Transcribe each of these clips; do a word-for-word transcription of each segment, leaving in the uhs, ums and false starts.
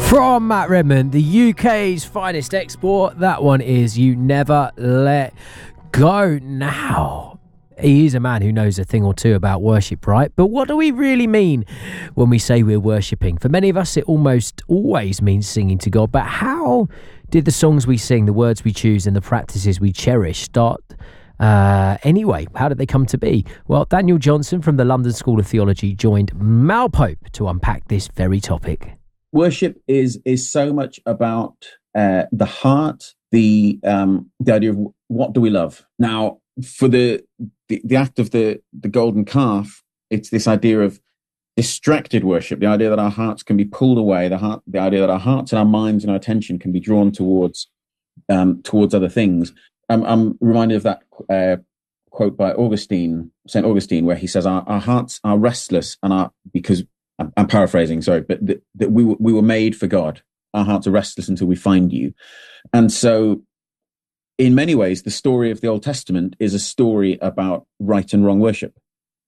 From Matt Redman, the U K's finest export, that one is You Never Let Go. Now, he is a man who knows a thing or two about worship, right? But what do we really mean when we say we're worshipping? For many of us, it almost always means singing to God. But how did the songs we sing, the words we choose, and the practices we cherish start uh, anyway? How did they come to be? Well, Daniel Johnson from the London School of Theology joined Mal Pope to unpack this very topic. Worship is is so much about uh, the heart, the um, the idea of what do we love. Now, for the the, the act of the the golden calf, it's this idea of distracted worship, the idea that our hearts can be pulled away, the heart, the idea that our hearts and our minds and our attention can be drawn towards um, towards other things. I'm, I'm reminded of that uh, quote by Augustine, Saint Augustine, where he says, "Our, our hearts are restless, and are because." I'm paraphrasing, sorry, but that, that we were, we were made for God. Our hearts are restless until we find you. And so in many ways, the story of the Old Testament is a story about right and wrong worship.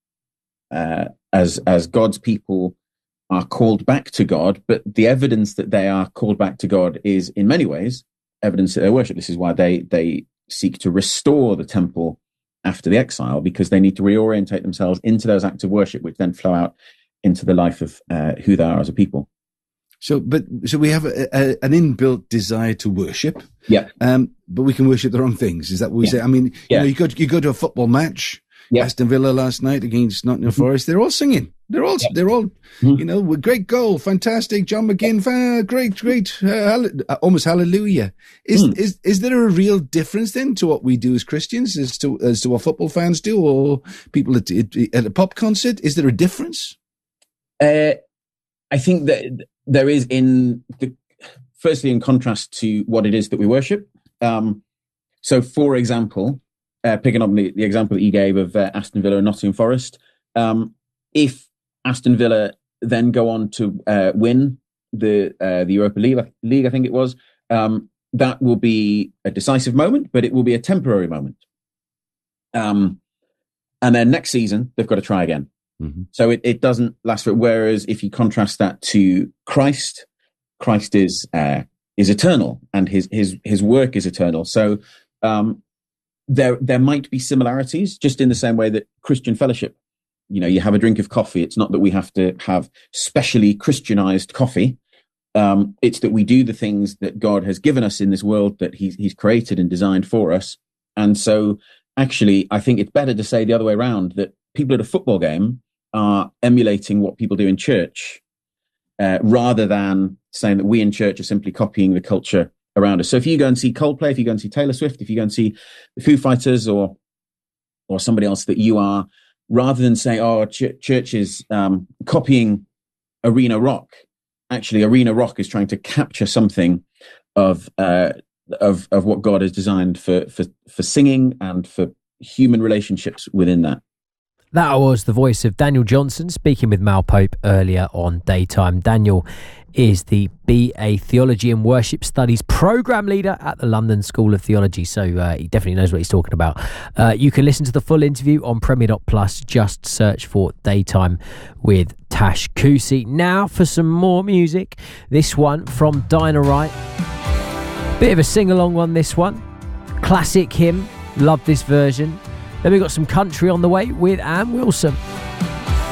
Uh, as, as God's people are called back to God, but the evidence that they are called back to God is in many ways evidence that they worship. This is why they, they seek to restore the temple after the exile, because they need to reorientate themselves into those acts of worship, which then flow out into the life of uh, who they are as a people. So, but so we have a, a, an inbuilt desire to worship. Yeah. Um, but we can worship the wrong things. Is that what we yeah. say? I mean, yeah. you know, you go to, you go to a football match. Yeah. Aston Villa last night against Nottingham mm-hmm. Forest. They're all singing. They're all, yeah. they're all, mm-hmm. you know, great goal, fantastic. John McGinn, fa- great, great, uh, almost hallelujah. Is mm. is is there a real difference then to what we do as Christians, as to as to what football fans do, or people at, at a pop concert? Is there a difference? Uh, I think that there is in the, firstly, in contrast to what it is that we worship. Um, so, for example, uh, picking up the, the example that you gave of uh, Aston Villa and Nottingham Forest, um, if Aston Villa then go on to uh, win the uh, the Europa League, League, I think it was, um, that will be a decisive moment, but it will be a temporary moment. Um, and then next season, they've got to try again. Mm-hmm. So it, it doesn't last for it. Whereas if you contrast that to Christ, Christ is uh, is eternal, and his his his work is eternal. So um, there there might be similarities, just in the same way that Christian fellowship. You know, you have a drink of coffee. It's not that we have to have specially Christianized coffee. Um, it's that we do the things that God has given us in this world that He's He's created and designed for us. And so, actually, I think it's better to say the other way around, that people at a football game are emulating what people do in church, uh, rather than saying that we in church are simply copying the culture around us. So if you go and see Coldplay, if you go and see Taylor Swift, if you go and see the Foo Fighters or or somebody else, that you are, rather than say, oh, ch- church is um, copying arena rock, actually arena rock is trying to capture something of uh, of of what God has designed for for for singing and for human relationships within that. That was the voice of Daniel Johnson speaking with Mal Pope earlier on Daytime. Daniel is the B A Theology and Worship Studies Programme Leader at the London School of Theology, so uh, he definitely knows what he's talking about. Uh, you can listen to the full interview on Premier dot Plus. Just search for Daytime with Tash Kusi. Now for some more music. This one from Dinah Wright. Bit of a sing-along one, this one. Classic hymn. Love this version. Then we've got some country on the way with Ann Wilson.